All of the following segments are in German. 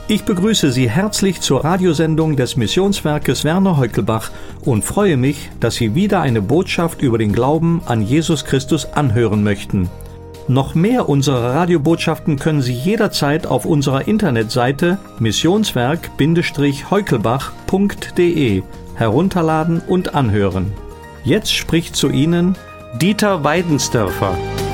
Ich begrüße Sie herzlich zur Radiosendung des Missionswerkes Werner Heukelbach und freue mich, dass Sie wieder eine Botschaft über den Glauben an Jesus Christus anhören möchten. Noch mehr unserer Radiobotschaften können Sie jederzeit auf unserer Internetseite missionswerk-heukelbach.de herunterladen und anhören. Jetzt spricht zu Ihnen Dieter Weidensdörfer.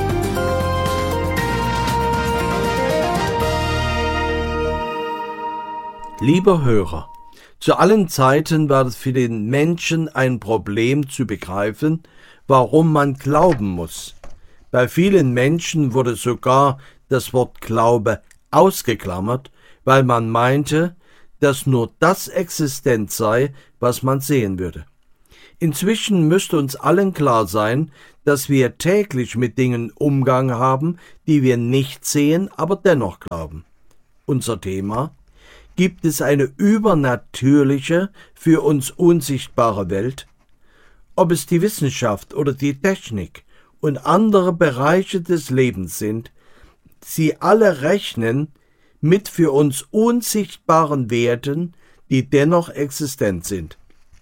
Lieber Hörer, zu allen Zeiten war es für den Menschen ein Problem zu begreifen, warum man glauben muss. Bei vielen Menschen wurde sogar das Wort Glaube ausgeklammert, weil man meinte, dass nur das existent sei, was man sehen würde. Inzwischen müsste uns allen klar sein, dass wir täglich mit Dingen Umgang haben, die wir nicht sehen, aber dennoch glauben. Unser Thema: Gibt es eine übernatürliche, für uns unsichtbare Welt? Ob es die Wissenschaft oder die Technik und andere Bereiche des Lebens sind, sie alle rechnen mit für uns unsichtbaren Werten, die dennoch existent sind.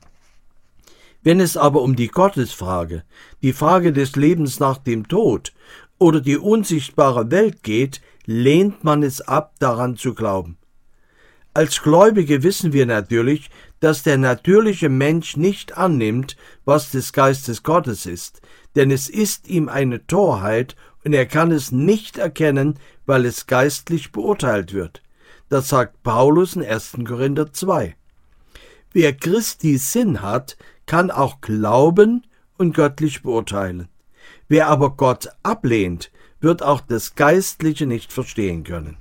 Wenn es aber um die Gottesfrage, die Frage des Lebens nach dem Tod oder die unsichtbare Welt geht, lehnt man es ab, daran zu glauben. Als Gläubige wissen wir natürlich, dass der natürliche Mensch nicht annimmt, was des Geistes Gottes ist, denn es ist ihm eine Torheit und er kann es nicht erkennen, weil es geistlich beurteilt wird. Das sagt Paulus in 1. Korinther 2. Wer Christi Sinn hat, kann auch glauben und göttlich beurteilen. Wer aber Gott ablehnt, wird auch das Geistliche nicht verstehen können.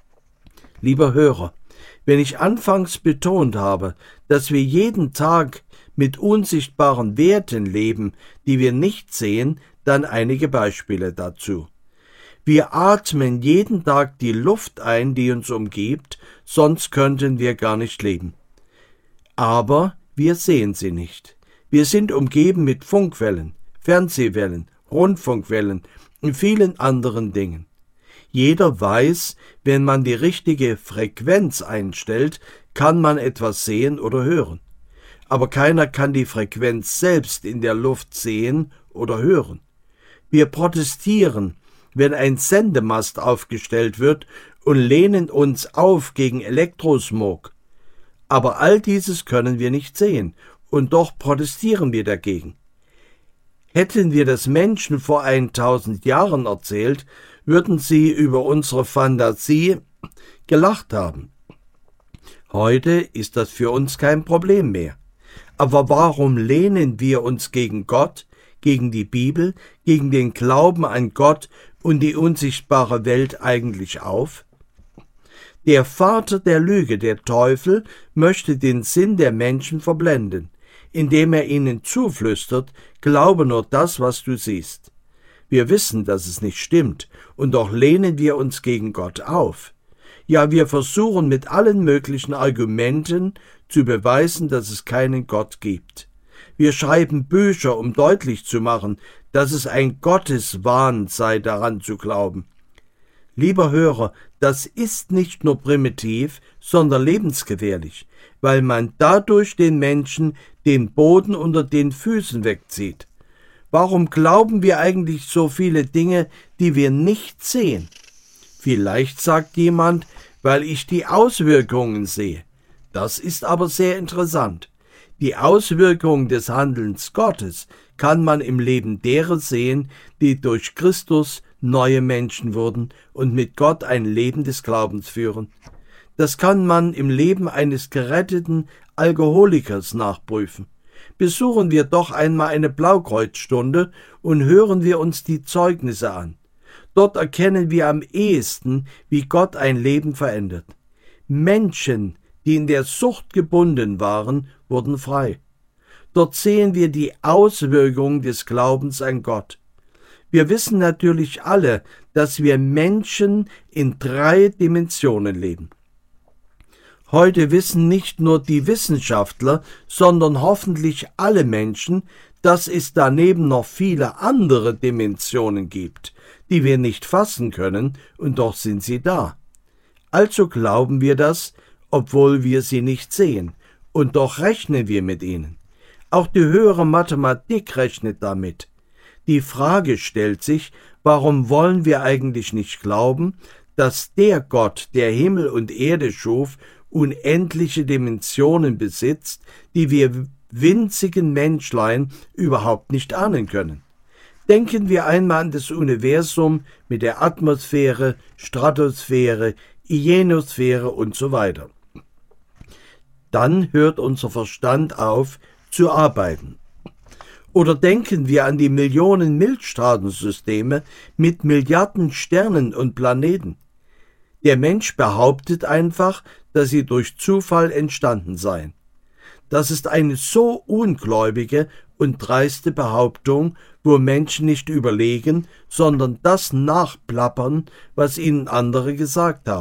Lieber Hörer, wenn ich anfangs betont habe, dass wir jeden Tag mit unsichtbaren Werten leben, die wir nicht sehen, dann einige Beispiele dazu. Wir atmen jeden Tag die Luft ein, die uns umgibt, sonst könnten wir gar nicht leben. Aber wir sehen sie nicht. Wir sind umgeben mit Funkwellen, Fernsehwellen, Rundfunkwellen und vielen anderen Dingen. Jeder weiß, wenn man die richtige Frequenz einstellt, kann man etwas sehen oder hören. Aber keiner kann die Frequenz selbst in der Luft sehen oder hören. Wir protestieren, wenn ein Sendemast aufgestellt wird und lehnen uns auf gegen Elektrosmog. Aber all dieses können wir nicht sehen und doch protestieren wir dagegen. Hätten wir das Menschen vor 1000 Jahren erzählt, würden sie über unsere Fantasie gelacht haben. Heute ist das für uns kein Problem mehr. Aber warum lehnen wir uns gegen Gott, gegen die Bibel, gegen den Glauben an Gott und die unsichtbare Welt eigentlich auf? Der Vater der Lüge, der Teufel, möchte den Sinn der Menschen verblenden, indem er ihnen zuflüstert: Glaube nur das, was du siehst. Wir wissen, dass es nicht stimmt, und doch lehnen wir uns gegen Gott auf. Ja, wir versuchen mit allen möglichen Argumenten zu beweisen, dass es keinen Gott gibt. Wir schreiben Bücher, um deutlich zu machen, dass es ein Gotteswahn sei, daran zu glauben. Lieber Hörer, das ist nicht nur primitiv, sondern lebensgefährlich, weil man dadurch den Menschen den Boden unter den Füßen wegzieht. Warum glauben wir eigentlich so viele Dinge, die wir nicht sehen? Vielleicht sagt jemand, weil ich die Auswirkungen sehe. Das ist aber sehr interessant. Die Auswirkungen des Handelns Gottes kann man im Leben derer sehen, die durch Christus neue Menschen wurden und mit Gott ein Leben des Glaubens führen. Das kann man im Leben eines geretteten Alkoholikers nachprüfen. Besuchen wir doch einmal eine Blaukreuzstunde und hören wir uns die Zeugnisse an. Dort erkennen wir am ehesten, wie Gott ein Leben verändert. Menschen, die in der Sucht gebunden waren, wurden frei. Dort sehen wir die Auswirkungen des Glaubens an Gott. Wir wissen natürlich alle, dass wir Menschen in 3 Dimensionen leben. Heute wissen nicht nur die Wissenschaftler, sondern hoffentlich alle Menschen, dass es daneben noch viele andere Dimensionen gibt, die wir nicht fassen können, und doch sind sie da. Also glauben wir das, obwohl wir sie nicht sehen, und doch rechnen wir mit ihnen. Auch die höhere Mathematik rechnet damit. Die Frage stellt sich, warum wollen wir eigentlich nicht glauben, dass der Gott, der Himmel und Erde schuf, unendliche Dimensionen besitzt, die wir winzigen Menschlein überhaupt nicht ahnen können. Denken wir einmal an das Universum mit der Atmosphäre, Stratosphäre, Ionosphäre und so weiter. Dann hört unser Verstand auf zu arbeiten. Oder denken wir an die Millionen Milchstraßensysteme mit Milliarden Sternen und Planeten. Der Mensch behauptet einfach, dass sie durch Zufall entstanden seien. Das ist eine so ungläubige und dreiste Behauptung, wo Menschen nicht überlegen, sondern das nachplappern, was ihnen andere gesagt haben.